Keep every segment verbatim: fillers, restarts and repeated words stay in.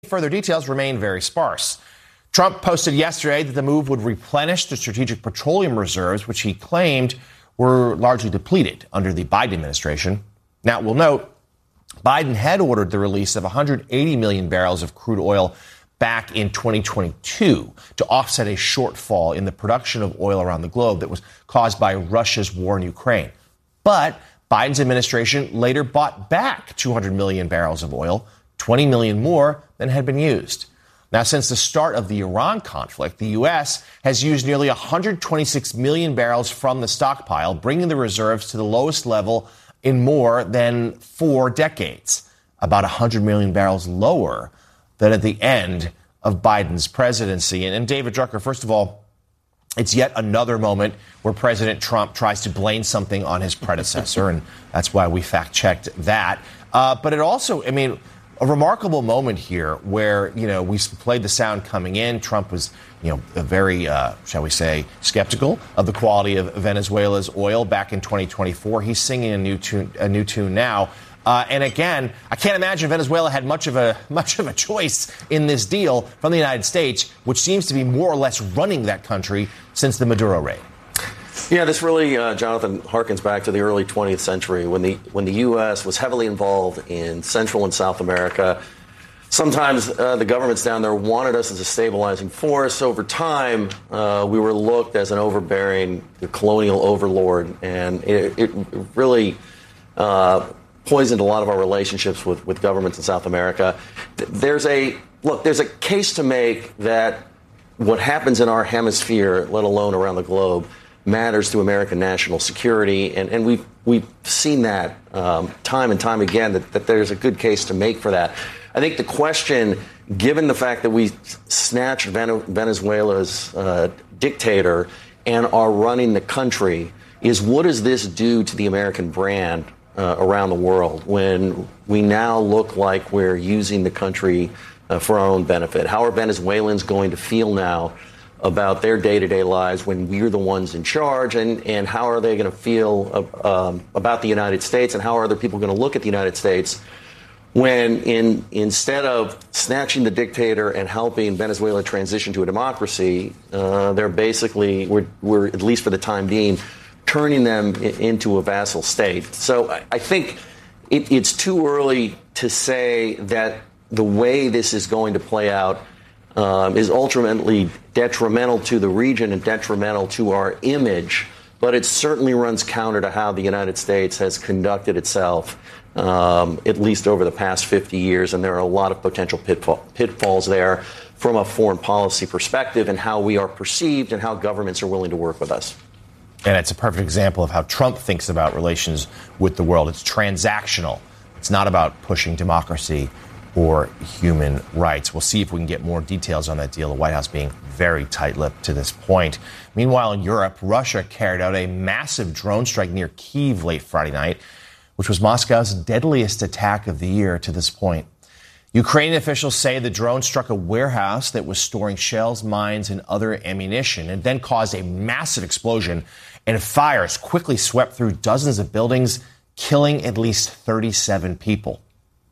Further details remain very sparse. Trump posted yesterday that the move would replenish the strategic petroleum reserves, which he claimed were largely depleted under the Biden administration. Now, we'll note, Biden had ordered the release of one hundred eighty million barrels of crude oil back in twenty twenty-two to offset a shortfall in the production of oil around the globe that was caused by Russia's war in Ukraine. But Biden's administration later bought back two hundred million barrels of oil, twenty million more than had been used. Now, since the start of the Iran conflict, the U S has used nearly one hundred twenty-six million barrels from the stockpile, bringing the reserves to the lowest level in more than four decades, about one hundred million barrels lower than at the end of Biden's presidency. And, and David Drucker, first of all, it's yet another moment where President Trump tries to blame something on his predecessor, and that's why we fact-checked that. Uh, but it also, I mean, a remarkable moment here where, you know, we played the sound coming in. Trump was, you know, very, uh, shall we say, skeptical of the quality of Venezuela's oil back in twenty twenty-four. He's singing a new tune, a new tune now. Uh, and again, I can't imagine Venezuela had much of a much of a choice in this deal from the United States, which seems to be more or less running that country since the Maduro raid. Yeah, this really, uh, Jonathan, harkens back to the early twentieth century when the when the U S was heavily involved in Central and South America. Sometimes uh, the governments down there wanted us as a stabilizing force. Over time, uh, we were looked as an overbearing colonial overlord, and it, it really uh, poisoned a lot of our relationships with, with governments in South America. There's a look. There's a case to make that what happens in our hemisphere, let alone around the globe, matters to American national security, and, and we've we've seen that um, time and time again, that, that there's a good case to make for that. I think the question, given the fact that we snatched Venezuela's uh, dictator and are running the country, is what does this do to the American brand uh, around the world when we now look like we're using the country uh, for our own benefit? How are Venezuelans going to feel now about their day-to-day lives when we're the ones in charge, and, and how are they going to feel uh, um, about the United States, and how are other people going to look at the United States when in, instead of snatching the dictator and helping Venezuela transition to a democracy, uh, they're basically, we're, we're, at least for the time being, turning them I- into a vassal state. So I, I think it, it's too early to say that the way this is going to play out Um, is ultimately detrimental to the region and detrimental to our image, but it certainly runs counter to how the United States has conducted itself, um, at least over the past fifty years, and there are a lot of potential pitfall, pitfalls there from a foreign policy perspective and how we are perceived and how governments are willing to work with us. And it's a perfect example of how Trump thinks about relations with the world. It's transactional. It's not about pushing democracy or human rights. We'll see if we can get more details on that deal, the White House being very tight-lipped to this point. Meanwhile, in Europe, Russia carried out a massive drone strike near Kyiv late Friday night, which was Moscow's deadliest attack of the year to this point. Ukrainian officials say the drone struck a warehouse that was storing shells, mines, and other ammunition, and then caused a massive explosion, and fires quickly swept through dozens of buildings, killing at least thirty-seven people.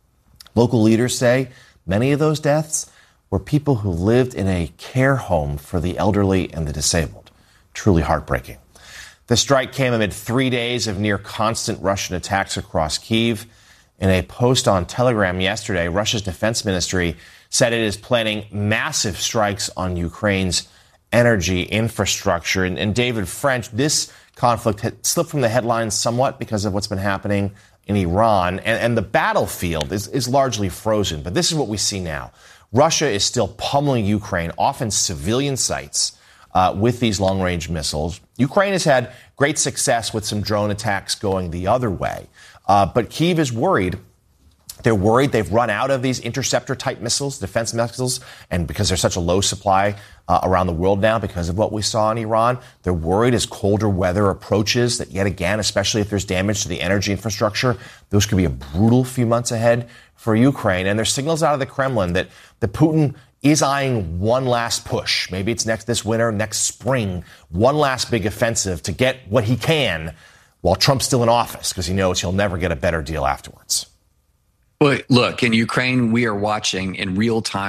Local leaders say many of those deaths were people who lived in a care home for the elderly and the disabled. Truly heartbreaking. The strike came amid three days of near constant Russian attacks across Kyiv. In a post on Telegram yesterday, Russia's defense ministry said it is planning massive strikes on Ukraine's energy infrastructure. And, and David French, this conflict had slipped from the headlines somewhat because of what's been happening in Iran, and, and the battlefield is, is largely frozen. But this is what we see now. Russia is still pummeling Ukraine, often civilian sites, uh, with these long-range missiles. Ukraine has had great success with some drone attacks going the other way. Uh, but Kyiv is worried. They're worried they've run out of these interceptor-type missiles, defense missiles, and because there's such a low supply uh, around the world now because of what we saw in Iran, they're worried as colder weather approaches that yet again, especially if there's damage to the energy infrastructure, those could be a brutal few months ahead for Ukraine. And there's signals out of the Kremlin that, that Putin is eyeing one last push. Maybe it's next this winter, next spring, one last big offensive to get what he can while Trump's still in office, because he knows he'll never get a better deal afterwards. But look, in Ukraine, we are watching in real time